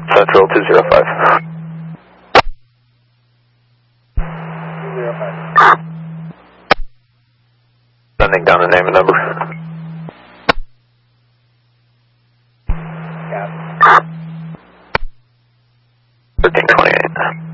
Central 205. 205. Sending down the name and number. Got it. 1328.